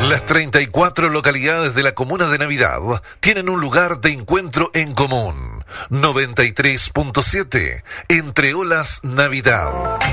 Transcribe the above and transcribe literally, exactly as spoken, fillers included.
Las treinta y cuatro localidades de la comuna de Navidad tienen un lugar de encuentro en común. noventa y tres punto siete Entre Olas Navidad.